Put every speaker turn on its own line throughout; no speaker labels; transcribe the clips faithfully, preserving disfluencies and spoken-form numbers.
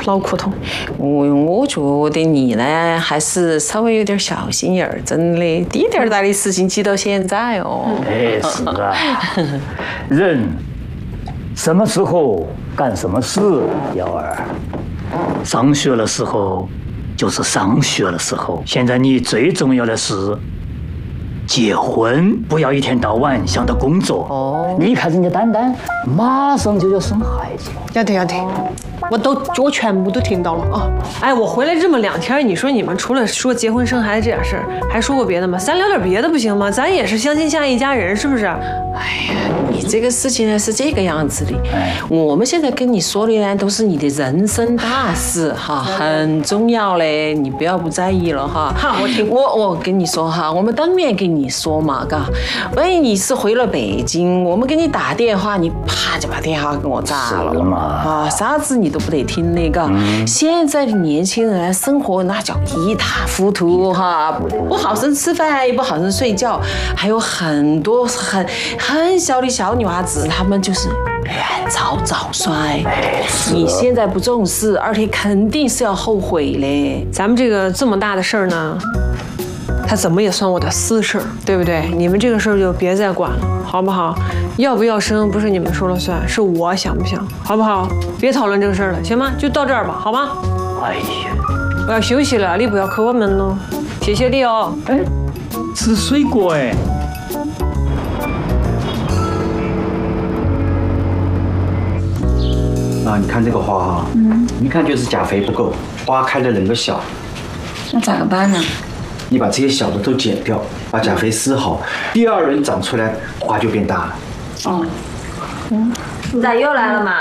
脑壳痛。
我我觉得你呢，还是稍微有点小心眼儿，真的，滴点儿大的事情记到现在哦。
哎，是啊，人什么时候干什么事，幺儿。上学的时候就是上学的时候，现在你最重要的是结婚，不要一天到晚想到工作。哦，你看人家丹丹，马上就要生孩子了。
要得要得，我都我全部都听到了啊！哎，我回来这么两天，你说你们除了说结婚生孩子这点事儿，还说过别的吗？咱聊点别的不行吗？咱也是相亲相爱一家人，是不是？
哎呀，你这个事情呢是这个样子的，我们现在跟你说的呢都是你的人生大事哈，很重要嘞，你不要不在意了哈。
好，我听。
我我跟你说哈，我们当面跟你说嘛，嘎，万一你是回了北京，我们给你打电话，你啪就把电话给我炸了嘛，啊，啥子你都不得听那个。嗯、现在的年轻人生活那叫一塌糊涂哈，不好生吃饭，也不好生睡觉，还有很多很很小的小女孩子，她们就是乱早早衰。你现在不重视，而且肯定是要后悔嘞。
咱们这个这么大的事儿呢，它怎么也算我的私事儿，对不对？你们这个事儿就别再管了，好不好？要不要生不是你们说了算，是我想不想，好不好？别讨论这个事儿了，行吗？就到这儿吧，好吗？
哎呀，
我要休息了，你不要抠我门哦，谢谢你哦。
哎，吃水果哎。
啊，你看这个花哈，嗯，一看就是钾肥不够，花开的那个小。
那咋个办呢？
你把这些小的都剪掉，把钾肥施好，第二轮长出来，花就变大了。
哦，嗯，你咋又来了嘛？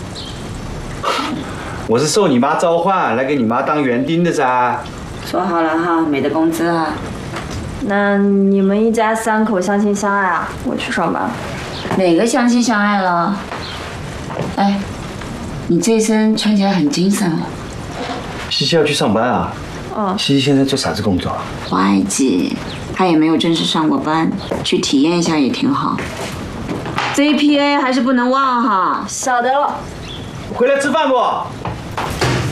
我是受你妈召唤来给你妈当园丁的噻。
说好了哈，没得工资啊。那你们一家三口相亲相爱啊？我去上班。哪个相亲相爱了？哎，你这一身穿起来很精神哦。
西西要去上班啊？
哦。
西西现在做啥子工作啊？
会计，他也没有正式上过班，去体验一下也挺好。G P A 还是不能忘哈。晓得了。
回来吃饭不？